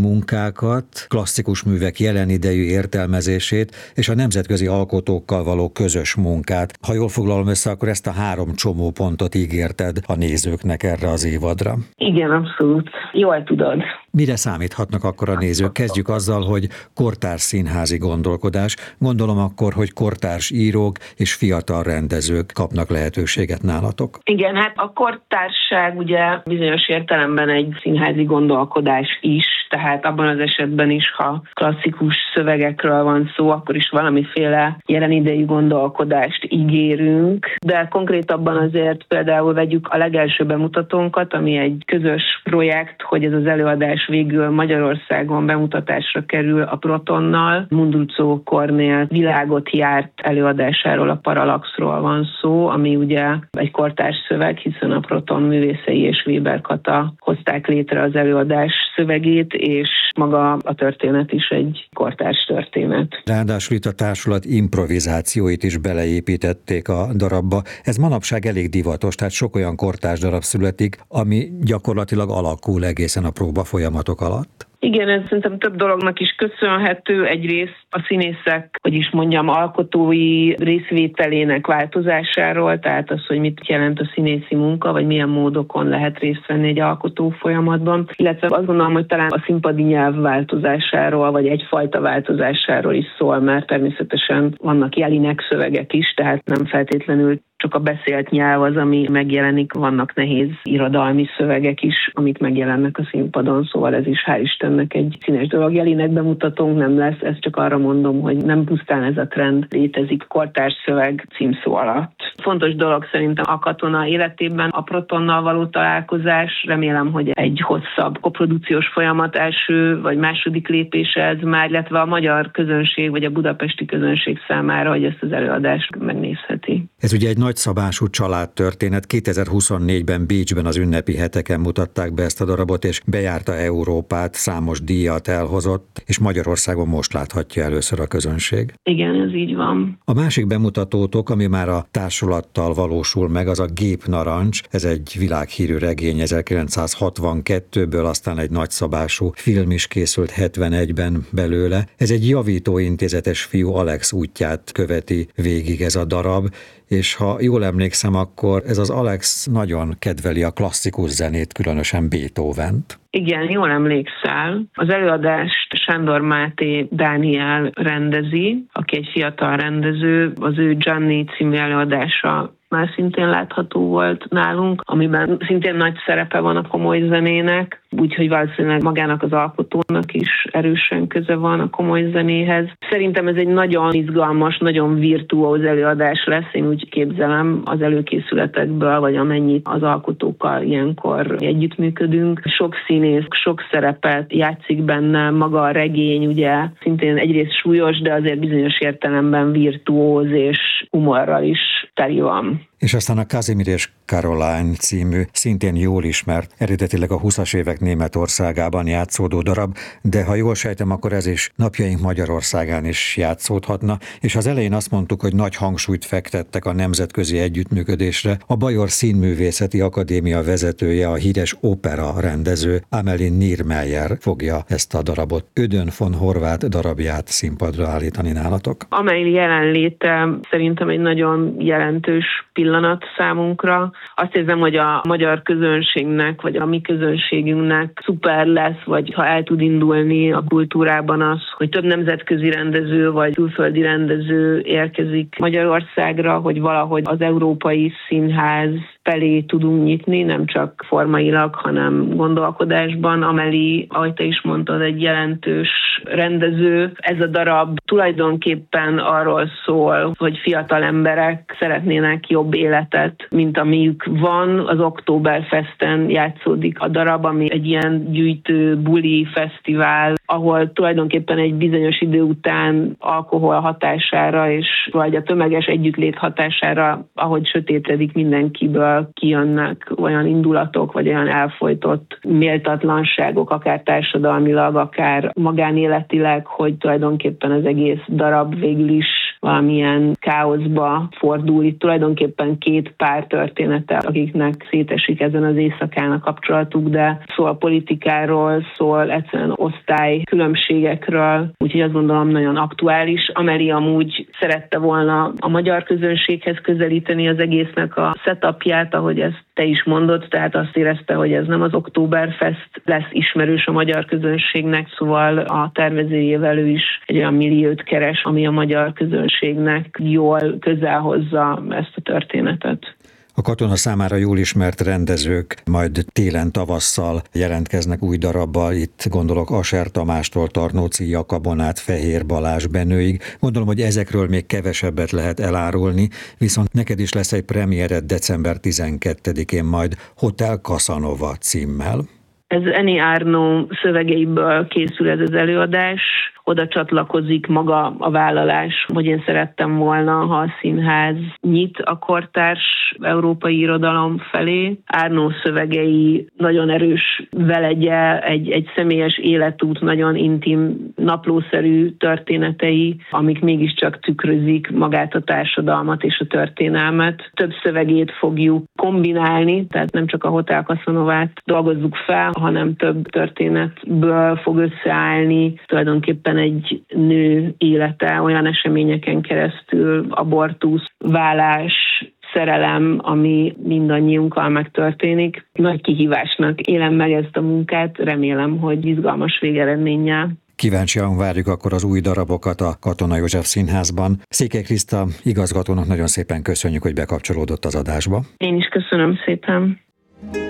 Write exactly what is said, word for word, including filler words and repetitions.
munkákat, klasszikus művek jelen idejű értelmezését és a nemzetközi alkotókkal való közös munkát. Ha jól foglalom össze, akkor ezt a három csomópontot ígérted a nézőknek erre az évadra. Igen, abszolút. Jól tudod. Mire számíthatnak akkor a nézők? Kezdjük azzal, hogy kortárs színházi gondolkodás. Gondolom akkor, hogy kortárs írók és fiatal rendezők kapnak lehetőséget nálatok. Igen, hát a kortársság ugye bizonyos értelemben egy színházi gondolkodás is, tehát abban az esetben is, ha klasszikus szövegekről van szó, akkor is valamiféle jelen idejű gondolkodást ígérünk, de konkrétabban azért például vegyük a legelső bemutatónkat, ami egy közös projekt, hogy ez az előadás végül Magyarországon bemutatásra kerül a Protonnal. Mundruczó Kornél világot járt előadásáról, a Parallaxról van szó, ami ugye egy kortárs szöveg, hiszen a Proton művészei és Weber Kata hozták létre az előadás szövegét, és maga a történet is egy kortárs történet. Ráadásul itt a társulat improvizációit is beleépítették a darabba. Ez manapság elég divatos, tehát sok olyan kortárs darab születik, ami gyakorlatilag alakul egészen a próba folyamatok alatt. Igen, ez szerintem több dolognak is köszönhető. Egyrészt a színészek, hogy is mondjam, alkotói részvételének változásáról, tehát az, hogy mit jelent a színészi munka, vagy milyen módokon lehet részt venni egy alkotó folyamatban. Illetve azt gondolom, hogy talán a színpadi nyelv változásáról, vagy egyfajta változásáról is szól, mert természetesen vannak jelinek szövegek is, tehát nem feltétlenül csak a beszélt nyelv az, ami megjelenik, vannak nehéz irodalmi szövegek is, amik megjelennek a színpadon, szóval ez is hál' Istennek egy színes dolog. Jelinek bemutatónk nem lesz, ezt csak arra mondom, hogy nem pusztán ez a trend létezik kortárs szöveg címszó alatt. Fontos dolog szerintem a katona életében a Protonnal való találkozás, remélem, hogy egy hosszabb koprodukciós folyamat első vagy második lépése ez már, illetve a magyar közönség vagy a budapesti közönség számára, hogy ezt az előadást megnézheti. Ez ugye egy nagyszabású családtörténet. kétezer-huszonnégyben Bécsben az ünnepi heteken mutatták be ezt a darabot, és bejárta Európát, számos díjat elhozott, és Magyarországon most láthatja először a közönség. Igen, ez így van. A másik bemutatótok, ami már a társulattal valósul meg, az a Gépnarancs. Ez egy világhírű regény ezerkilencszázhatvankettőből, aztán egy nagyszabású film is készült hetvenegyben belőle. Ez egy javítóintézetes fiú Alex útját követi végig ez a darab, és ha jól emlékszem, akkor ez az Alex nagyon kedveli a klasszikus zenét, különösen Beethovent. Igen, jól emlékszel. Az előadást Sándor Máté Dániel rendezi, aki egy fiatal rendező. Az ő Gianni című előadása már szintén látható volt nálunk, amiben szintén nagy szerepe van a komoly zenének, úgyhogy valószínűleg magának az alkotónak is erősen köze van a komoly zenéhez. Szerintem ez egy nagyon izgalmas, nagyon virtuóz előadás lesz, én úgy képzelem az előkészületekből, vagy amennyit az alkotókkal ilyenkor együttműködünk. Sok színész, sok szerepet játszik benne, maga a regény ugye szintén egyrészt súlyos, de azért bizonyos értelemben virtuóz és humorral is teli van. És aztán a Kazimir és Caroline című, szintén jól ismert, eredetileg a huszas évek Németországában játszódó darab, de ha jól sejtem, akkor ez is napjaink Magyarországán is játszódhatna, és az elején azt mondtuk, hogy nagy hangsúlyt fektettek a nemzetközi együttműködésre. A Bajor Színművészeti Akadémia vezetője, a híres opera rendező Amelin Niermeyer fogja ezt a darabot, Ödön von Horváth darabját színpadra állítani nálatok. Amelin jelenléte szerintem egy nagyon jelentős pillanat számunkra. Azt érzem, hogy a magyar közönségnek, vagy a mi közönségünknek szuper lesz, vagy ha el tud indulni a kultúrában az, hogy több nemzetközi rendező, vagy külföldi rendező érkezik Magyarországra, hogy valahogy az európai színház felé tudunk nyitni, nem csak formailag, hanem gondolkodásban. Ameli, ahogy te is mondtad, egy jelentős rendező. Ez a darab tulajdonképpen arról szól, hogy fiatal emberek szeretnének jobb életet, mint amiük van. Az Oktoberfesten játszódik a darab, ami egy ilyen gyűjtő buli fesztivál, ahol tulajdonképpen egy bizonyos idő után alkohol hatására és vagy a tömeges együttlét hatására, ahogy sötétedik mindenkiből, kijönnek olyan indulatok, vagy olyan elfojtott méltatlanságok, akár társadalmilag, akár magánéletileg, hogy tulajdonképpen az egész darab végül is valamilyen káoszba fordul. Itt tulajdonképpen két pár története, akiknek szétesik ezen az éjszakán a kapcsolatuk, de szól a politikáról, szól egyszerűen osztály különbségekről, úgyhogy azt gondolom nagyon aktuális. Ameri amúgy szerette volna a magyar közönséghez közelíteni az egésznek a setupját, ahogy ezt te is mondod, tehát azt érezte, hogy ez nem az Oktoberfest lesz ismerős a magyar közönségnek, szóval a tervezőjével ő is egy olyan milliót keres, ami a magyar közönségnek jól közel hozza ezt a történetet. A Katona számára jól ismert rendezők majd télen-tavasszal jelentkeznek új darabbal, itt gondolok Aser Tamástól Tarnóci Jakabon át Fehér Balázs Benőig. Gondolom, hogy ezekről még kevesebbet lehet elárulni, viszont neked is lesz egy premiered december tizenkettedikén majd Hotel Casanova címmel. Ez Eni Árnó szövegeiből készül ez az előadás, oda csatlakozik maga a vállalás, hogy én szerettem volna, ha a színház nyit a kortárs európai irodalom felé. Árnó szövegei nagyon erős velegye, egy, egy személyes életút, nagyon intim, naplószerű történetei, amik mégiscsak tükrözik magát a társadalmat és a történelmet. Több szövegét fogjuk kombinálni, tehát nem csak a Hotel Casanovát dolgozzuk fel, hanem több történetből fog összeállni, tulajdonképpen egy nő élete olyan eseményeken keresztül, abortusz, vállás, szerelem, ami mindannyiunkkal megtörténik. Nagy kihívásnak élem meg ezt a munkát, remélem, hogy izgalmas végeredménnyel. Kíváncsian várjuk akkor az új darabokat a Katona József Színházban. Székely Kriszta igazgatónak nagyon szépen köszönjük, hogy bekapcsolódott az adásba. Én is köszönöm szépen.